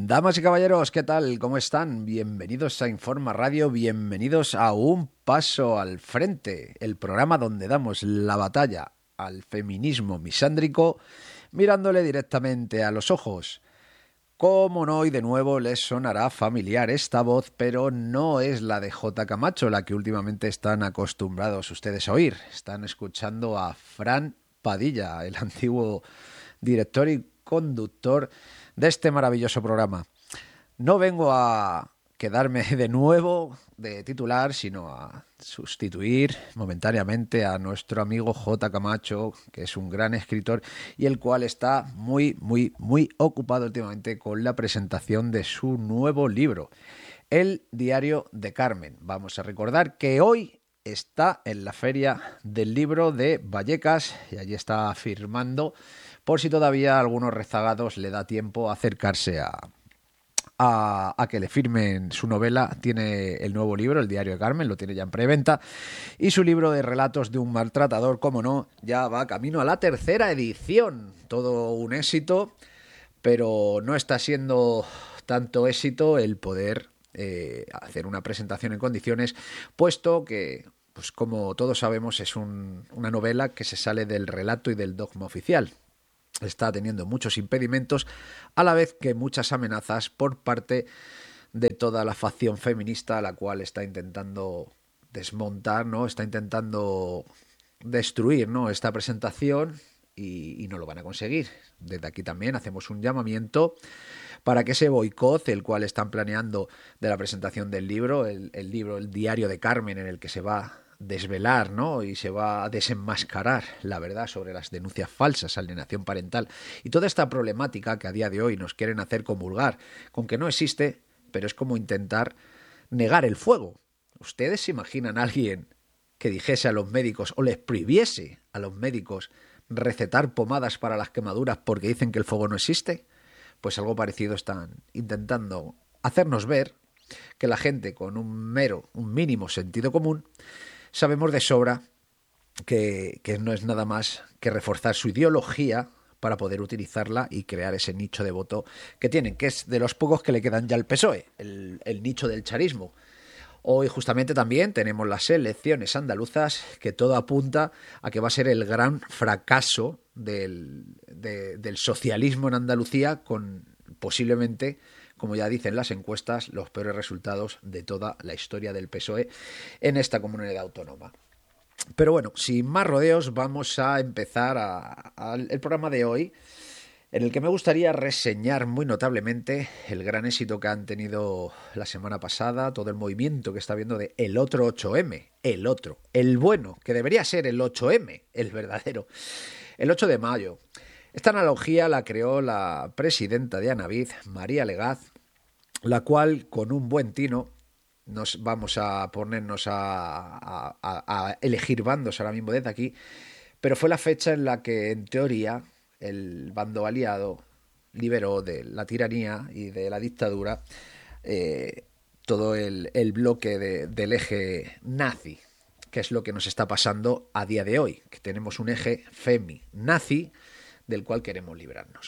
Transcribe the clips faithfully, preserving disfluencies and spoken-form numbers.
Damas y caballeros, ¿qué tal? ¿Cómo están? Bienvenidos a Informa Radio, bienvenidos a Un Paso al Frente, el programa donde damos la batalla al feminismo misándrico mirándole directamente a los ojos. Como no, y de nuevo les sonará familiar esta voz, pero no es la de J. Camacho, la que últimamente están acostumbrados ustedes a oír. Están escuchando a Fran Padilla, el antiguo director y conductor de este maravilloso programa. No vengo a quedarme de nuevo de titular, sino a sustituir momentáneamente a nuestro amigo J. Camacho, que es un gran escritor y el cual está muy, muy, muy ocupado últimamente con la presentación de su nuevo libro, El Diario de Carmen. Vamos a recordar que hoy está en la Feria del Libro de Vallecas y allí está firmando, por si todavía a algunos rezagados le da tiempo a acercarse a... A, a que le firmen su novela. Tiene el nuevo libro, El Diario de Carmen, lo tiene ya en preventa, y su libro de relatos de un maltratador, como no, ya va camino a la tercera edición. Todo un éxito, pero no está siendo tanto éxito el poder eh, hacer una presentación en condiciones, puesto que, pues como todos sabemos, es un, una novela que se sale del relato y del dogma oficial. Está teniendo muchos impedimentos, a la vez que muchas amenazas por parte de toda la facción feminista, a la cual está intentando desmontar, ¿no? Está intentando destruir, ¿no?, esta presentación y, y no lo van a conseguir. Desde aquí también hacemos un llamamiento para que ese boicot, el cual están planeando de la presentación del libro, el, el libro, el Diario de Carmen, en el que se va desvelar, ¿no?, y se va a desenmascarar la verdad sobre las denuncias falsas, alienación parental y toda esta problemática que a día de hoy nos quieren hacer comulgar con que no existe, pero es como intentar negar el fuego. ¿Ustedes se imaginan a alguien que dijese a los médicos o les prohibiese a los médicos recetar pomadas para las quemaduras porque dicen que el fuego no existe? Pues algo parecido están intentando hacernos ver, que la gente con un mero, un mínimo sentido común sabemos de sobra que, que no es nada más que reforzar su ideología para poder utilizarla y crear ese nicho de voto que tienen, que es de los pocos que le quedan ya al P S O E, el, el nicho del charismo. Hoy justamente también tenemos las elecciones andaluzas, que todo apunta a que va a ser el gran fracaso del, de, del socialismo en Andalucía, con posiblemente, como ya dicen las encuestas, los peores resultados de toda la historia del P S O E en esta comunidad autónoma. Pero bueno, sin más rodeos, vamos a empezar a, a el programa de hoy, en el que me gustaría reseñar muy notablemente el gran éxito que han tenido la semana pasada, todo el movimiento que está habiendo de el otro ocho eme, el otro, el bueno, que debería ser el ocho eme, el verdadero, el ocho de mayo. Esta analogía la creó la presidenta de Anavid, María Legaz, la cual, con un buen tino, nos vamos a ponernos a, a, a elegir bandos ahora mismo desde aquí, pero fue la fecha en la que, en teoría, el bando aliado liberó de la tiranía y de la dictadura eh, todo el, el bloque de, del eje nazi, que es lo que nos está pasando a día de hoy, que tenemos un eje femi-nazi del cual queremos librarnos.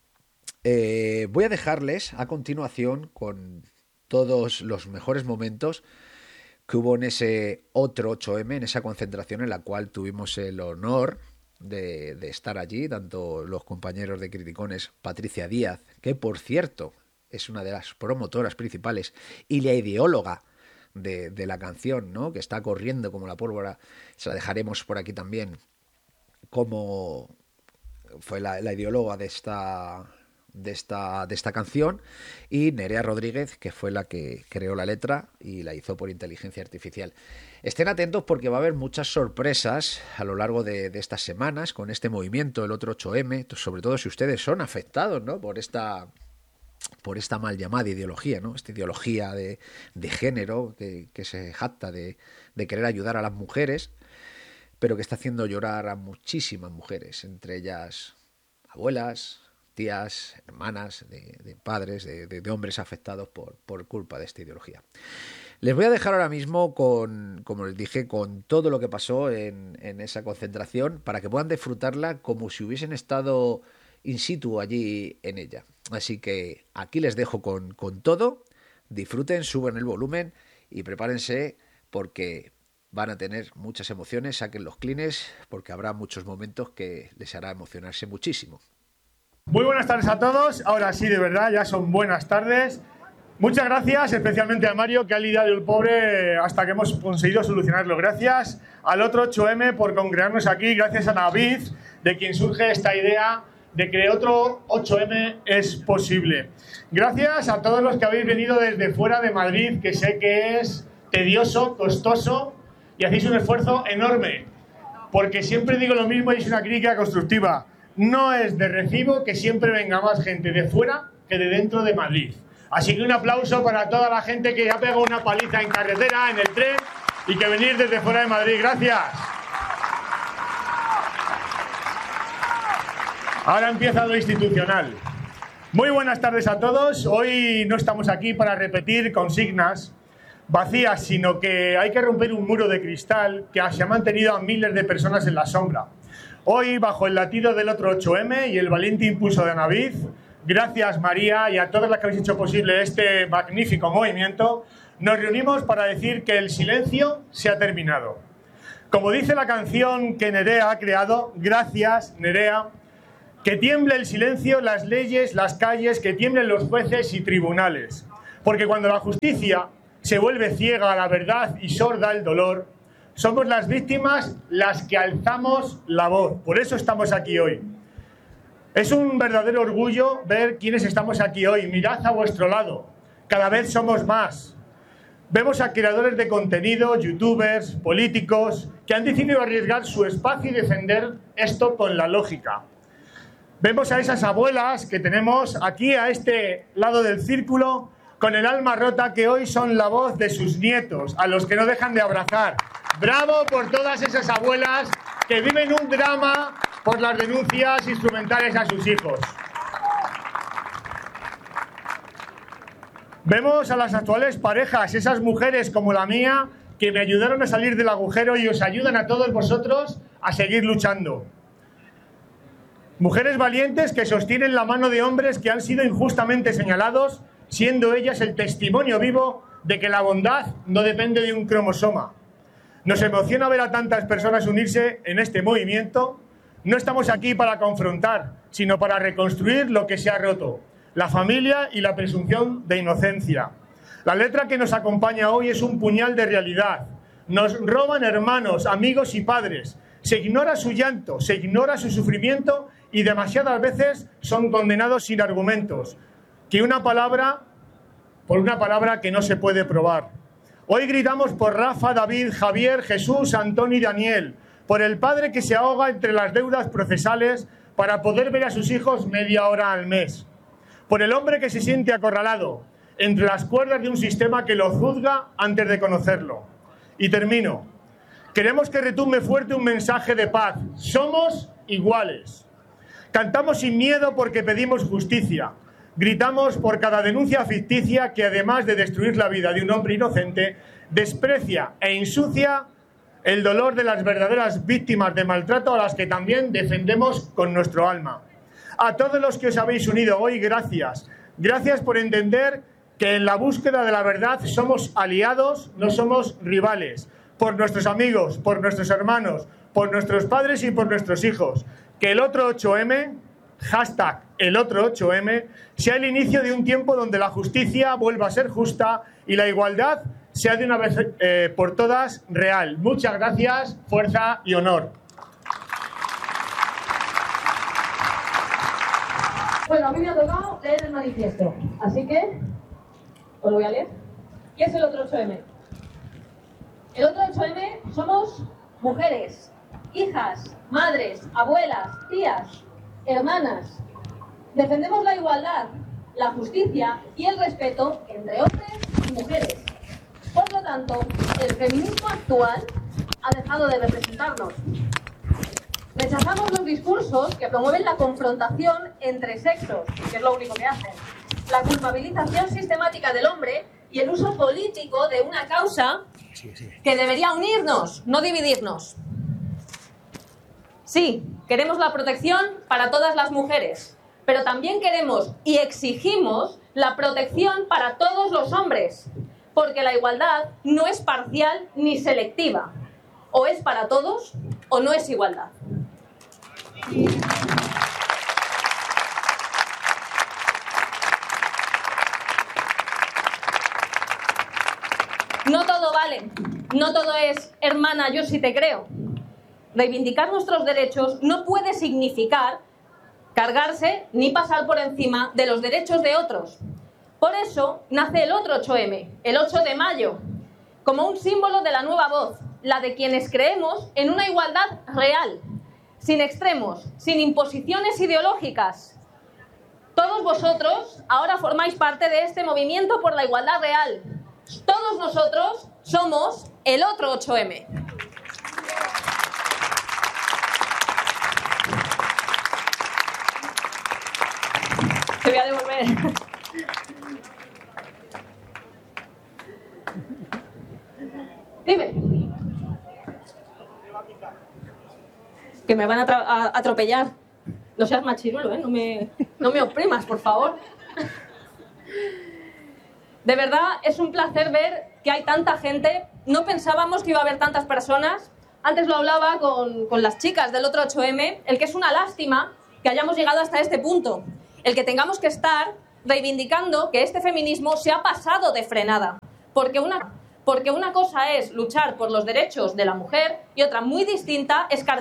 Eh, voy a dejarles a continuación con todos los mejores momentos que hubo en ese otro ocho eme, en esa concentración en la cual tuvimos el honor de, de estar allí, tanto los compañeros de Criticones, Patricia Díaz, que por cierto es una de las promotoras principales y la ideóloga de, de la canción, ¿no?, que está corriendo como la pólvora, se la dejaremos por aquí también, como fue la, la ideóloga de esta... De esta, de esta canción, y Nerea Rodríguez, que fue la que creó la letra y la hizo por inteligencia artificial. Estén atentos porque va a haber muchas sorpresas a lo largo de, de estas semanas con este movimiento, el otro ocho eme, sobre todo si ustedes son afectados, ¿no?, por esta por esta mal llamada ideología, ¿no?, esta ideología de, de género que, que se jacta de, de querer ayudar a las mujeres, pero que está haciendo llorar a muchísimas mujeres, entre ellas abuelas, tías, hermanas, de, de padres, de, de, de hombres afectados por, por culpa de esta ideología. Les voy a dejar ahora mismo con, como les dije, con todo lo que pasó en, en esa concentración, para que puedan disfrutarla como si hubiesen estado in situ allí en ella. Así que aquí les dejo con, con todo. Disfruten, suban el volumen y prepárense porque van a tener muchas emociones. Saquen los clines porque habrá muchos momentos que les hará emocionarse muchísimo. Muy buenas tardes a todos. Ahora sí, de verdad, ya son buenas tardes. Muchas gracias, especialmente a Mario, que ha lidiado el pobre hasta que hemos conseguido solucionarlo. Gracias al otro ocho eme por congregarnos aquí. Gracias a David, de quien surge esta idea de que otro ocho eme es posible. Gracias a todos los que habéis venido desde fuera de Madrid, que sé que es tedioso, costoso, y hacéis un esfuerzo enorme. Porque siempre digo lo mismo y es una crítica constructiva. No es de recibo que siempre venga más gente de fuera que de dentro de Madrid. Así que un aplauso para toda la gente que ya pegó una paliza en carretera, en el tren, y que venís desde fuera de Madrid. Gracias. Ahora empieza lo institucional. Muy buenas tardes a todos. Hoy no estamos aquí para repetir consignas vacías, sino que hay que romper un muro de cristal que se ha mantenido a miles de personas en la sombra. Hoy, bajo el latido del otro ocho eme y el valiente impulso de Navid, gracias María y a todas las que habéis hecho posible este magnífico movimiento, nos reunimos para decir que el silencio se ha terminado. Como dice la canción que Nerea ha creado, gracias Nerea, que tiemble el silencio, las leyes, las calles, que tiemblen los jueces y tribunales. Porque cuando la justicia se vuelve ciega a la verdad y sorda al dolor, somos las víctimas las que alzamos la voz. Por eso estamos aquí hoy. Es un verdadero orgullo ver quiénes estamos aquí hoy. Mirad a vuestro lado. Cada vez somos más. Vemos a creadores de contenido, youtubers, políticos, que han decidido arriesgar su espacio y defender esto con la lógica. Vemos a esas abuelas que tenemos aquí a este lado del círculo con el alma rota, que hoy son la voz de sus nietos, a los que no dejan de abrazar. ¡Bravo por todas esas abuelas que viven un drama por las denuncias instrumentales a sus hijos! Vemos a las actuales parejas, esas mujeres como la mía, que me ayudaron a salir del agujero y os ayudan a todos vosotros a seguir luchando. Mujeres valientes que sostienen la mano de hombres que han sido injustamente señalados, siendo ellas el testimonio vivo de que la bondad no depende de un cromosoma. Nos emociona ver a tantas personas unirse en este movimiento. No estamos aquí para confrontar, sino para reconstruir lo que se ha roto, la familia y la presunción de inocencia. La letra que nos acompaña hoy es un puñal de realidad. Nos roban hermanos, amigos y padres. Se ignora su llanto, se ignora su sufrimiento y demasiadas veces son condenados sin argumentos. Que una palabra, por una palabra que no se puede probar. Hoy gritamos por Rafa, David, Javier, Jesús, Antonio y Daniel, por el padre que se ahoga entre las deudas procesales para poder ver a sus hijos media hora al mes, por el hombre que se siente acorralado entre las cuerdas de un sistema que lo juzga antes de conocerlo. Y termino. Queremos que retumbe fuerte un mensaje de paz. Somos iguales. Cantamos sin miedo porque pedimos justicia. Gritamos por cada denuncia ficticia que, además de destruir la vida de un hombre inocente, desprecia e ensucia el dolor de las verdaderas víctimas de maltrato, a las que también defendemos con nuestro alma. A todos los que os habéis unido hoy, gracias. Gracias por entender que en la búsqueda de la verdad somos aliados, no somos rivales. Por nuestros amigos, por nuestros hermanos, por nuestros padres y por nuestros hijos. Que el otro ocho eme, hashtag el otro ocho eme, sea el inicio de un tiempo donde la justicia vuelva a ser justa y la igualdad sea de una vez eh, por todas real. Muchas gracias, fuerza y honor. Bueno, a mí me ha tocado leer el manifiesto, así que os lo voy a leer. ¿Qué es el otro ocho eme? El otro ocho eme somos mujeres, hijas, madres, abuelas, tías, hermanas. Defendemos la igualdad, la justicia y el respeto entre hombres y mujeres. Por lo tanto, el feminismo actual ha dejado de representarnos. Rechazamos los discursos que promueven la confrontación entre sexos, que es lo único que hacen, la culpabilización sistemática del hombre y el uso político de una causa que debería unirnos, no dividirnos. Sí, queremos la protección para todas las mujeres, pero también queremos y exigimos la protección para todos los hombres, porque la igualdad no es parcial ni selectiva. O es para todos o no es igualdad. No todo vale, no todo es hermana, yo sí te creo. Reivindicar nuestros derechos no puede significar cargarse ni pasar por encima de los derechos de otros. Por eso nace el otro ocho eme, el ocho de mayo, como un símbolo de la nueva voz, la de quienes creemos en una igualdad real, sin extremos, sin imposiciones ideológicas. Todos vosotros ahora formáis parte de este movimiento por la igualdad real. Todos nosotros somos el otro ocho eme. Te voy a devolver. Dime. Que me van a, a atropellar. No seas machirulo, ¿eh? No me, no me oprimas, por favor. De verdad, es un placer ver que hay tanta gente. No pensábamos que iba a haber tantas personas. Antes lo hablaba con, con las chicas del otro ocho eme, el que es una lástima que hayamos llegado hasta este punto. El que tengamos que estar reivindicando que este feminismo se ha pasado de frenada. Porque una, porque una cosa es luchar por los derechos de la mujer y otra muy distinta es cargar